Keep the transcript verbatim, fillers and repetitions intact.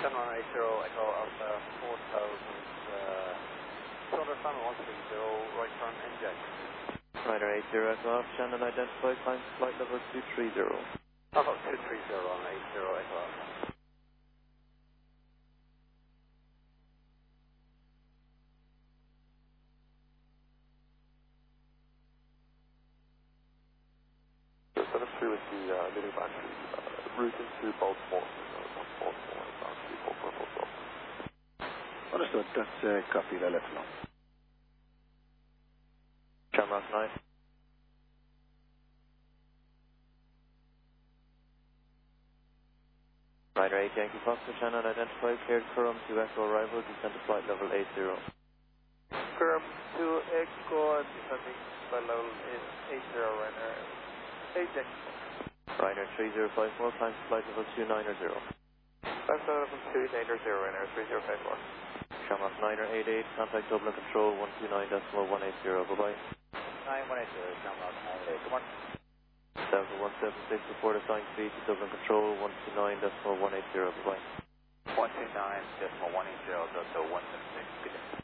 ten one eight zero, Echo Alpha four thousand, uh, two hundred Family one three zero, right turn inject. Ryder eight zero Echo Alpha, Shannon identified, climb flight level two three zero. Alpha two three zero on eight zero Echo Alpha. seven three with the uh, leading battery, uh, route into Baltimore, uh, Baltimore, about three four four four four. Understood, that's uh, copy, I'll let you know. Shamrock nine. Ryder eight Yankee Foxtrot, Shannon identified, cleared Curram to Echo arrival, descend to flight level eight zero. Curram to Echo, descending flight level is eight zero, Ryder eight Yankee Foxtrot. Ryder three zero five four, climb to flight level two nine zero. Flight level two nine zero, Ryder three zero five four. Shamrock niner eight eight, contact Dublin Control one two nine decimal one eight zero, bye-bye. nine one eight zero, Shamrock nine eight, good morning. Delta one seven six, report assigned speed to Dublin Control one two nine decimal one eight zero, bye-bye. one two nine decimal one eight zero, Delta one seven six, good day.